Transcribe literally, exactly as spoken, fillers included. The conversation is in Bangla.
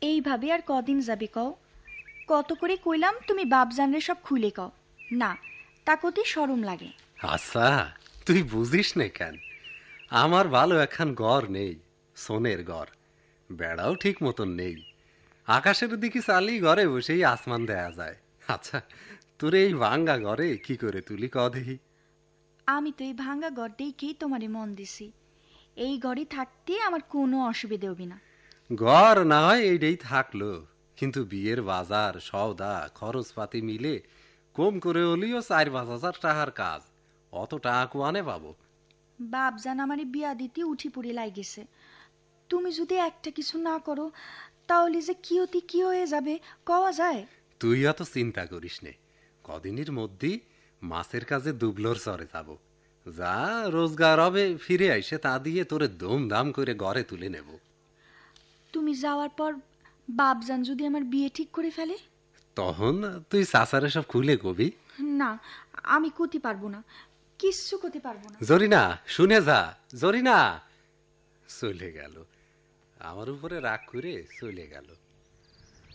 এইভাবে আর কদিন যাবে কও? কত করে কইলাম তুমি বাপজানরে সব খুলে কও, না তা কতি শরম লাগে। আচ্ছা, তুই বুঝিস না কেন? আমার ভালো একখান ঘর নেই, সোনের ঘর, বেড়াও ঠিক মতন নেই। আকাশের দিকে চালি ঘরে বসেই আসমান দেয়া যায়। আচ্ছা, তোর এই ভাঙ্গা ঘরে কি করে তুলি ক দেখি? আমি তো এই ভাঙ্গা ঘর দেখেই তোমারে মন দিছি। এই ঘরে থাকতে আমার কোনো অসুবিধে হবি না। ঘর না হয় এইটাই থাকলো, কিন্তু বিয়ের বাজার সওদা খরচপাতি মিলে কম করে হলিও চার পাঁচ হাজার টাকার কাজ। অত টাকা কুয়ানে পাবো? বাপজান আমারে বিয়া দিতে উঠি পড়ে লাগেছে। তুমি যদি একটা কিছু না করো তাহলে যে কি অতি কি হয়ে যাবে কওয়া যায়? তুই অত চিন্তা করিস নে, কদিনের মধ্যেই মাছের কাজে দুবলোর চরে যাব। যা রোজগার হবে ফিরে আইসে তা দিয়ে তোরে ধুমধাম করে ঘরে তুলে নেব। তুমি যাওয়ার পর বাপজান যদি আমার বিয়ে ঠিক করে ফেলে? তখন তুই চাচারে সব খুলে কবি। না, আমি করতে পারবো না, কিচ্ছু করতে পারবো না। জরিনা, শুনে যা। জরিনা চলে গেল, আমার উপরে রাগ করে চলে গেল।